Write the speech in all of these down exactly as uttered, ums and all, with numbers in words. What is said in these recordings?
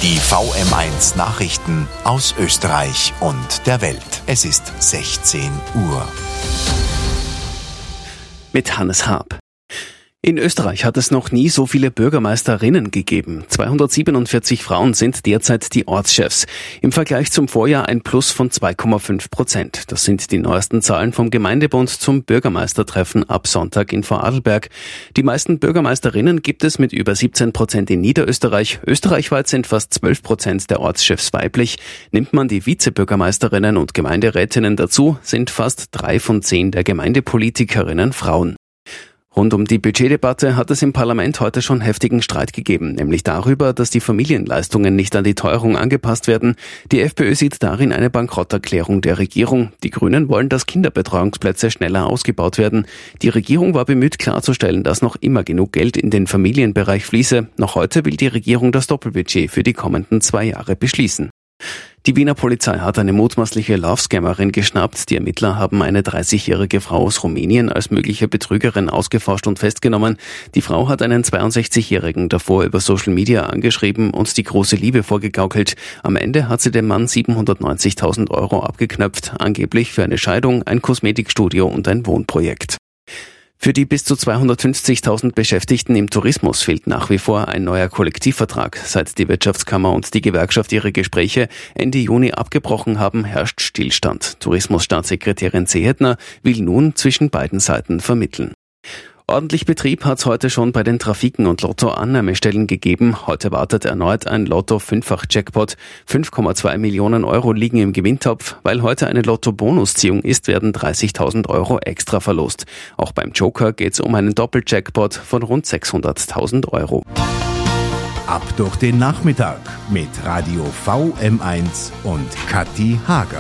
Die V M eins Nachrichten aus Österreich und der Welt. Es ist sechzehn Uhr. Mit Hannes Haab. In Österreich hat es noch nie so viele Bürgermeisterinnen gegeben. zweihundertsiebenundvierzig Frauen sind derzeit die Ortschefs. Im Vergleich zum Vorjahr ein Plus von zwei Komma fünf Prozent. Das sind die neuesten Zahlen vom Gemeindebund zum Bürgermeistertreffen ab Sonntag in Vorarlberg. Die meisten Bürgermeisterinnen gibt es mit über siebzehn Prozent in Niederösterreich. Österreichweit sind fast zwölf Prozent der Ortschefs weiblich. Nimmt man die Vizebürgermeisterinnen und Gemeinderätinnen dazu, sind fast drei von zehn der Gemeindepolitikerinnen Frauen. Rund um die Budgetdebatte hat es im Parlament heute schon heftigen Streit gegeben, nämlich darüber, dass die Familienleistungen nicht an die Teuerung angepasst werden. Die FPÖ sieht darin eine Bankrotterklärung der Regierung. Die Grünen wollen, dass Kinderbetreuungsplätze schneller ausgebaut werden. Die Regierung war bemüht klarzustellen, dass noch immer genug Geld in den Familienbereich fließe. Noch heute will die Regierung das Doppelbudget für die kommenden zwei Jahre beschließen. Die Wiener Polizei hat eine mutmaßliche Love-Scammerin geschnappt. Die Ermittler haben eine dreißigjährige Frau aus Rumänien als mögliche Betrügerin ausgeforscht und festgenommen. Die Frau hat einen zweiundsechzigjährigen davor über Social Media angeschrieben und die große Liebe vorgegaukelt. Am Ende hat sie dem Mann siebenhundertneunzigtausend Euro abgeknöpft, angeblich für eine Scheidung, ein Kosmetikstudio und ein Wohnprojekt. Für die bis zu zweihundertfünfzigtausend Beschäftigten im Tourismus fehlt nach wie vor ein neuer Kollektivvertrag. Seit die Wirtschaftskammer und die Gewerkschaft ihre Gespräche Ende Juni abgebrochen haben, herrscht Stillstand. Tourismusstaatssekretärin Zehetner will nun zwischen beiden Seiten vermitteln. Ordentlich Betrieb hat es heute schon bei den Trafiken und Lotto-Annahmestellen gegeben. Heute wartet erneut ein Lotto-Fünffach-Jackpot. fünf Komma zwei Millionen Euro liegen im Gewinntopf. Weil heute eine Lotto-Bonusziehung ist, werden dreißigtausend Euro extra verlost. Auch beim Joker geht es um einen Doppel-Jackpot von rund sechshunderttausend Euro. Ab durch den Nachmittag mit Radio V M eins und Kathi Hager.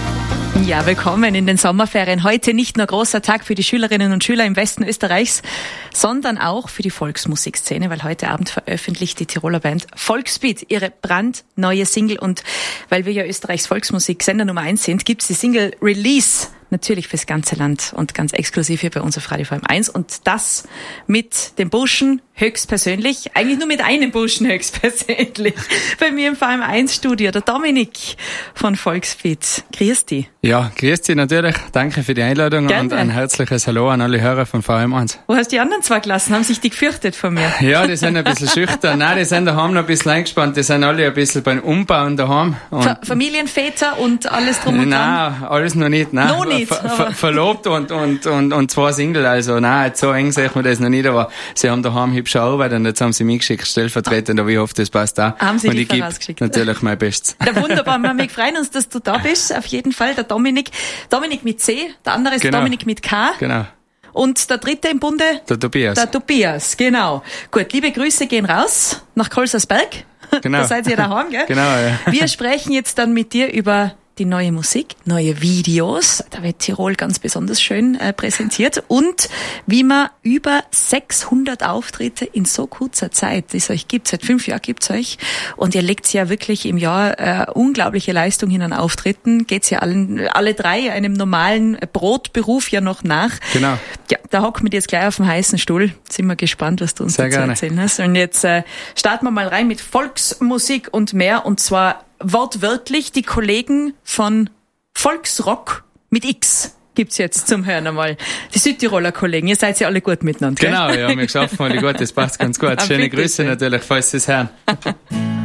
Ja, willkommen in den Sommerferien. Heute nicht nur großer Tag für die Schülerinnen und Schüler im Westen Österreichs, sondern auch für die Volksmusikszene, weil heute Abend veröffentlicht die Tiroler Band Volksbeat ihre brandneue Single. Und weil wir ja Österreichs Volksmusiksender Nummer eins sind, gibt's die Single Release natürlich fürs ganze Land und ganz exklusiv hier bei uns auf Radio V M eins. Und das mit dem Burschen höchstpersönlich, eigentlich nur mit einem Burschen höchstpersönlich, bei mir im V M eins Studio, der Dominik von Volksbeat. Grüß dich. Ja, grüß dich natürlich. Danke für die Einladung. Gerne. Und ein herzliches Hallo an alle Hörer von V M eins. Wo hast du die anderen zwei gelassen? Haben sich die gefürchtet von mir? Ja, die sind ein bisschen schüchtern. Nein, die sind daheim noch ein bisschen eingespannt. Die sind alle ein bisschen beim Umbauen daheim. Und Fa- Familienväter und alles drum und dran? Nein, alles noch nicht. Nein. Noch nicht. Ver- ver- verlobt und, und, und, und zwei Single. Also, nein, so eng sehe ich mir das noch nicht, aber sie haben daheim hübsche Arbeit und jetzt haben sie mich geschickt, stellvertretend, aber ich hoffe, das passt auch. Haben sie und ich gebe rausgeschickt. natürlich mein Bestes. Ja, wunderbar. Wir freuen uns, dass du da bist. Auf jeden Fall. Der Dominik. Dominik mit C. Der andere ist Genau. Dominik mit K. Genau. Und der dritte im Bunde? Der Tobias. Der Tobias, genau. Gut, liebe Grüße gehen raus nach Kolsersberg. Genau. Da seid ihr daheim, gell? Genau, ja. Wir sprechen jetzt dann mit dir über die neue Musik, neue Videos. Da wird Tirol ganz besonders schön äh, präsentiert. Und wie man über sechshundert Auftritte in so kurzer Zeit, die es euch gibt, seit fünf Jahren gibt's euch. Und ihr legt ja wirklich im Jahr äh, unglaubliche Leistung hin an Auftritten. Geht's ja allen, alle drei einem normalen Brotberuf ja noch nach. Genau. Ja, da hocken wir jetzt gleich auf dem heißen Stuhl. Sind wir gespannt, was du uns dazu erzählen hast. Und jetzt äh, starten wir mal rein mit Volksmusik und mehr. Und zwar wortwörtlich die Kollegen von Volksrock mit X gibt's jetzt zum Hören einmal. Die Südtiroler Kollegen, ihr seid ja alle gut miteinander. Genau, ja, wir schaffen alle gut, das passt ganz gut. Schöne Grüße natürlich, falls Sie es hören.